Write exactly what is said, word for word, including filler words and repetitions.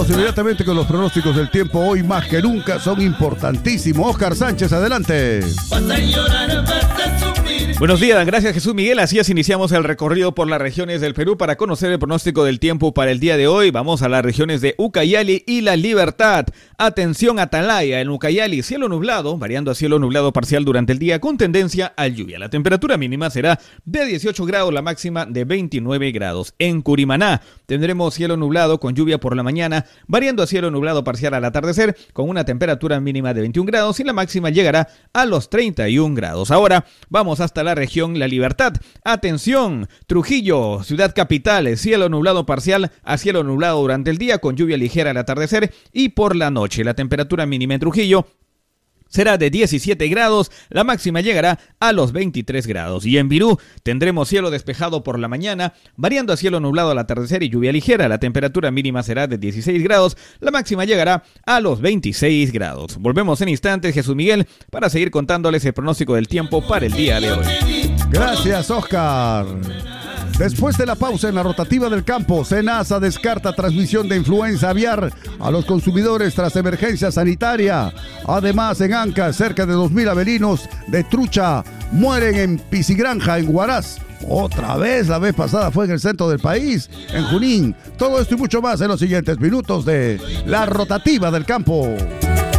Vamos inmediatamente con los pronósticos del tiempo. Hoy más que nunca son importantísimos. Oscar Sánchez, adelante. Buenos días, gracias Jesús Miguel. Así es, iniciamos el recorrido por las regiones del Perú para conocer el pronóstico del tiempo para el día de hoy. Vamos a las regiones de Ucayali y La Libertad. Atención, Atalaya, en Ucayali, cielo nublado, variando a cielo nublado parcial durante el día con tendencia a lluvia. La temperatura mínima será de dieciocho grados, la máxima de veintinueve grados. En Curimaná tendremos cielo nublado con lluvia por la mañana, variando a cielo nublado parcial al atardecer con una temperatura mínima de veintiún grados y la máxima llegará a los treinta y un grados. Ahora vamos hasta la región La Libertad. Atención, Trujillo, ciudad capital, cielo nublado parcial a cielo nublado durante el día con lluvia ligera al atardecer y por la noche. La temperatura mínima en Trujillo será de diecisiete grados, la máxima llegará a los veintitrés grados. Y en Virú tendremos cielo despejado por la mañana, variando a cielo nublado al atardecer y lluvia ligera. La temperatura mínima será de dieciséis grados, la máxima llegará a los veintiséis grados. Volvemos en instantes, Jesús Miguel, para seguir contándoles el pronóstico del tiempo para el día de hoy. Gracias, Oscar. Después de la pausa en la rotativa del campo, SENASA descarta transmisión de influenza aviar a los consumidores tras emergencia sanitaria. Además, en Ancash, cerca de dos mil avelinos de trucha mueren en Pisigranja, en Huaraz. Otra vez, la vez pasada fue en el centro del país, en Junín. Todo esto y mucho más en los siguientes minutos de la rotativa del campo.